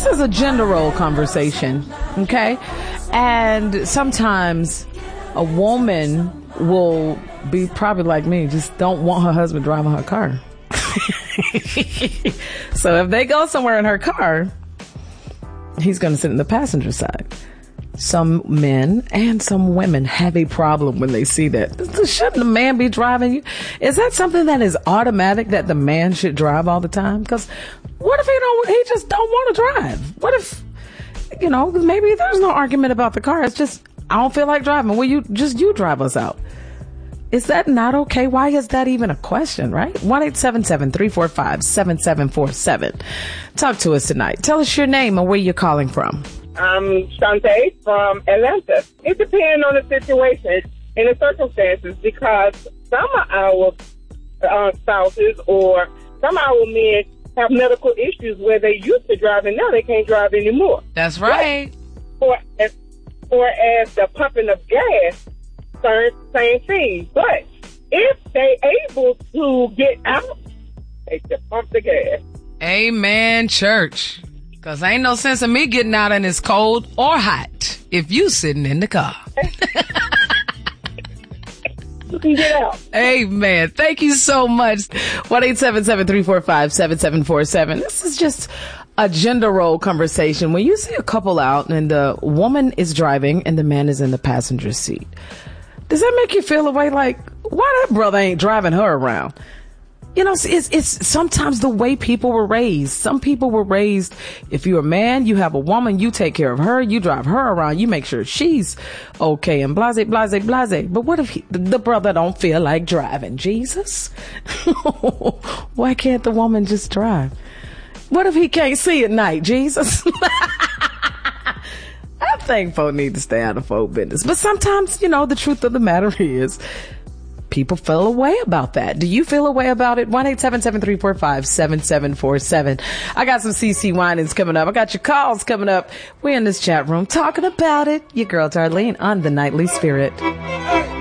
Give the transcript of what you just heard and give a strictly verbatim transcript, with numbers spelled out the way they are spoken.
is a gender role conversation, okay? And sometimes a woman will be probably like me, just don't want her husband driving her car. So if they go somewhere in her car, he's going to sit in the passenger side. Some men and some women have a problem when they see that. Shouldn't the man be driving you? Is that something that is automatic, that the man should drive all the time? Because what if he don't? He just don't want to drive. What if, you know, maybe there's no argument about the car. It's just, I don't feel like driving. Well, you just you drive us out. Is that not okay? Why is that even a question, right? one eight seven seven, three four five, seven seven four seven. Talk to us tonight. Tell us your name and where you're calling from. I'm Shantae from Atlanta. It depends on the situation and the circumstances, because some of our uh, spouses or some of our men have medical issues where they used to drive and now they can't drive anymore. That's right. Or as, or as the pumping of gas, same, same thing. But if they able to get out, they can pump the gas. Amen, church. Because ain't no sense of me getting out and it's cold or hot if you sitting in the car. You can get out. Amen. Thank you so much. one eight seven seven, three four five, seven seven four seven. This is just a gender role conversation. When you see a couple out and the woman is driving and the man is in the passenger seat, does that make you feel a way like, why that brother ain't driving her around? You know, it's, it's sometimes the way people were raised. Some people were raised, if you're a man, you have a woman, you take care of her, you drive her around, you make sure she's okay, and blase, blase, blase. But what if he, the brother don't feel like driving? Jesus? Why can't the woman just drive? What if he can't see at night? Jesus? I think folk need to stay out of folk business. But sometimes, you know, the truth of the matter is, people feel a way about that. Do you feel a way about it? one eight seven seven, three four five, seven seven four seven. I got some C C Winans coming up. I got your calls coming up. We're in this chat room talking about it. Your girl Darlene on The Nightly Spirit.